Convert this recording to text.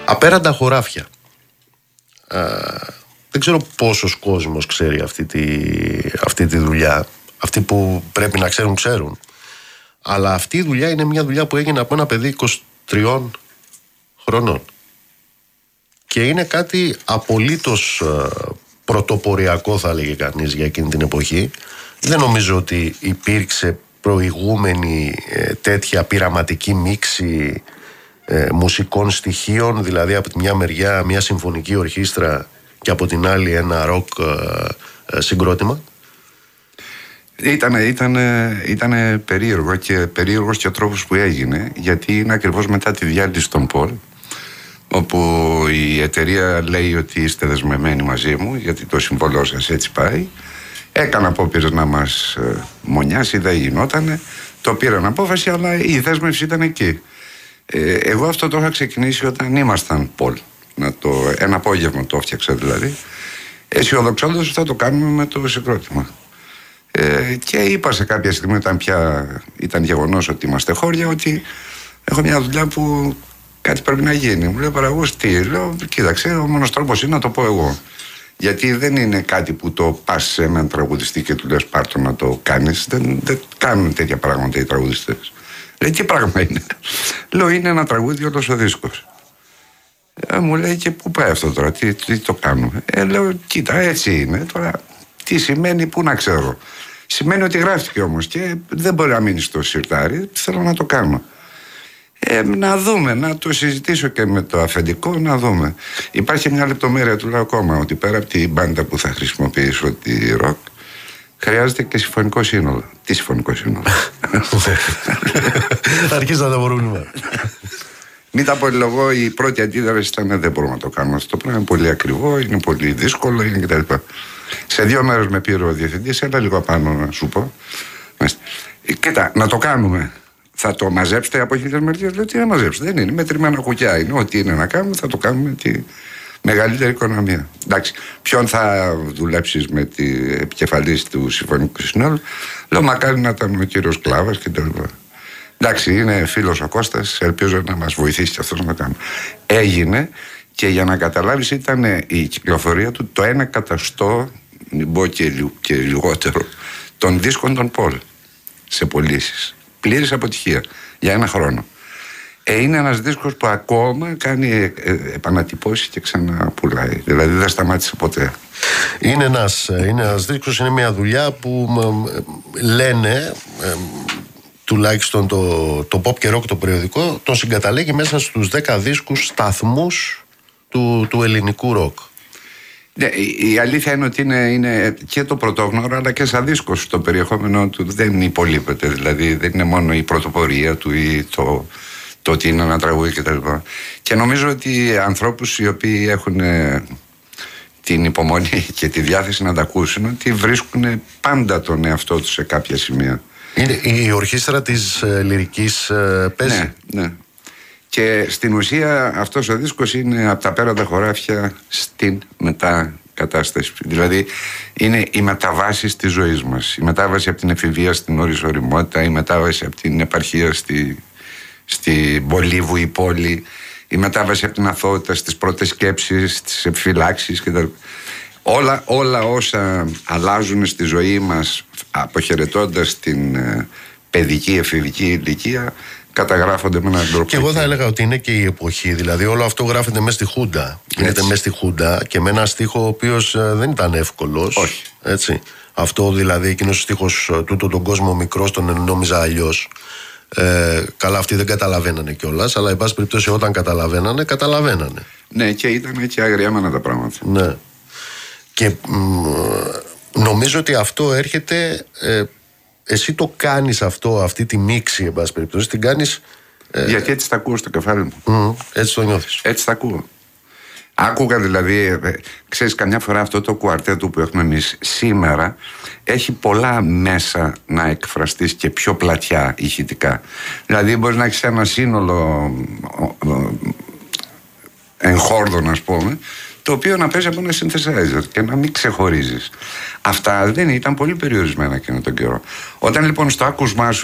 Απέραντα χωράφια. Δεν ξέρω πόσος κόσμος ξέρει αυτή τη δουλειά. Αυτοί που πρέπει να ξέρουν. Αλλά αυτή η δουλειά είναι μια δουλειά που έγινε από ένα παιδί 23 χρονών. Και είναι κάτι απολύτως πρωτοποριακό, θα έλεγε κανείς, για εκείνη την εποχή. Δεν νομίζω ότι υπήρξε προηγούμενη τέτοια πειραματική μίξη μουσικών στοιχείων, δηλαδή από τη μια μεριά μια συμφωνική ορχήστρα και από την άλλη ένα ροκ συγκρότημα. Ήταν περίεργο και περίεργος και ο τρόπος που έγινε, γιατί είναι ακριβώς μετά τη διάλυση των Πολ, όπου η εταιρεία λέει ότι είστε δεσμευμένοι μαζί μου γιατί το συμβόλαιό σας έτσι πάει. Έκανα απόπειρες να μας μονιάσει, δεν γινότανε. Το πήραν απόφαση, αλλά η δέσμευση ήταν εκεί. Εγώ αυτό το είχα ξεκινήσει όταν ήμασταν Πολ. Ένα απόγευμα το έφτιαξα δηλαδή, αισιοδοξώντας ότι θα το κάνουμε με το συγκρότημα. Και είπα σε κάποια στιγμή, όταν πια ήταν γεγονός ότι είμαστε χώρια, ότι έχω μια δουλειά που κάτι πρέπει να γίνει. Μου λέει παραγωγός, τι? Λέω, κοίταξε, ο μόνος τρόπος είναι να το πω εγώ. Γιατί δεν είναι κάτι που το πας σε έναν τραγουδιστή και του λες πάρ' το να το κάνεις. Δεν κάνουν τέτοια πράγματα οι τραγουδιστές. Λέει, τι πράγμα είναι? Λέω, είναι ένα τραγούδι όλος ο δίσκος. Μου λέει, και πού πάει αυτό τώρα, τι το κάνουμε? Λέω, κοίτα, έτσι είναι. Τώρα, τι σημαίνει, πού να ξέρω. Σημαίνει ότι γράφτηκε όμως και δεν μπορεί να μείνει στο σιρτάρι. Θέλω να το κάνω. Να δούμε, να το συζητήσω και με το αφεντικό, να δούμε. Υπάρχει μια λεπτομέρεια, του λέω ακόμα, ότι πέρα από την μπάντα που θα χρησιμοποιήσω, τη ροκ, χρειάζεται και συμφωνικό σύνολο. Τι συμφωνικό σύνολο? Αρχίζει να τα πρόβλημα. Μην τα πολυλογώ, η πρώτη αντίδραση ήταν δεν μπορούμε να το κάνουμε αυτό. Το πράγμα είναι πολύ ακριβό, είναι πολύ δύσκολο, είναι κτλ. Σε 2 μέρες με πήρε ο διευθυντής, έλα λίγο απάνω να σου πω. Κοίτα, να το κάνουμε. Θα το μαζέψετε από 1000 μερικές? Λέω, τι να μαζέψετε? Δεν είναι, μετρημένα κουκιά είναι. Ό,τι είναι να κάνουμε, θα το κάνουμε με τη μεγαλύτερη οικονομία. Εντάξει, ποιον θα δουλέψεις με την επικεφαλής του συμφωνικού συνόλου? Λέω, μακάρι να ήταν ο κύριος Κλάβας κτλ. Εντάξει, είναι φίλος ο Κώστας, ελπίζω να μας βοηθήσει και αυτός να το κάνουμε. Έγινε, και για να καταλάβεις, ήταν η κυκλοφορία του το 1/100, μην πω και λιγότερο, των δίσκων των Πολ σε πωλήσεις. Πλήρης αποτυχία για 1 χρόνο. Είναι ένας δίσκος που ακόμα κάνει επανατυπώσεις και ξαναπουλάει. Δηλαδή δεν σταμάτησε ποτέ. Είναι ένας δίσκος, είναι μια δουλειά που λένε, τουλάχιστον το pop και rock το περιοδικό, τον συγκαταλέγει μέσα στους 10 δίσκους σταθμούς του ελληνικού ροκ. Η αλήθεια είναι ότι είναι και το πρωτόγνωρο, αλλά και σαν δίσκος το περιεχόμενο του δεν υπολείπεται. Δηλαδή δεν είναι μόνο η πρωτοπορία του ή το ότι είναι ένα τραγούδι κτλ. Και νομίζω ότι ανθρώπους οι οποίοι έχουν την υπομονή και τη διάθεση να τα ακούσουν, ότι βρίσκουν πάντα τον εαυτό τους σε κάποια σημεία. Η ορχήστρα της λυρικής παίζει. Ναι. Και στην ουσία αυτός ο δίσκος είναι από τα πέραντα χωράφια στην μετακατάσταση. Δηλαδή είναι οι μεταβάσεις της ζωής μας. Η μετάβαση από την εφηβεία στην οριμότητα, η μετάβαση από την επαρχία στην Πολύβου πόλη, η μετάβαση από την αθωότητα στις πρώτες σκέψεις, στις επιφυλάξεις κτλ. Όλα όσα αλλάζουν στη ζωή μας αποχαιρετώντας την παιδική, εφηβική ηλικία, καταγράφονται με έναν τρόπο. Και εγώ θα έλεγα ότι είναι και η εποχή. Δηλαδή, όλο αυτό γράφεται μέσα στη Χούντα. Γίνεται μέσα στη Χούντα και με ένα στίχο ο οποίος δεν ήταν εύκολος. Όχι. Έτσι. Αυτό δηλαδή, εκείνος ο στίχος, τούτο τον κόσμο μικρός, τον νόμιζα αλλιώς. Καλά, αυτοί δεν καταλαβαίνανε κιόλας, αλλά εν πάση περιπτώσει, όταν καταλαβαίνανε. Ναι, και ήταν και αγριέμενα τα πράγματα. Ναι. Και νομίζω ότι αυτό έρχεται. Εσύ το κάνεις αυτό, αυτή τη μίξη, εν πάση περιπτώσει, την κάνεις. Γιατί έτσι τα ακούω στο κεφάλι μου. Έτσι το νιώθεις. Έτσι τα ακούω. Άκουγα δηλαδή, ξέρεις, καμιά φορά αυτό το κουαρτέτο που έχουμε εμείς σήμερα έχει πολλά μέσα να εκφραστείς και πιο πλατιά ηχητικά. Δηλαδή μπορείς να έχεις ένα σύνολο εγχόρδων, ας πούμε, το οποίο να παίζει από ένα synthesizer και να μην ξεχωρίζεις. Αυτά δεν ήταν πολύ περιορισμένα εκείνο τον καιρό. Όταν λοιπόν στο άκουσμά σου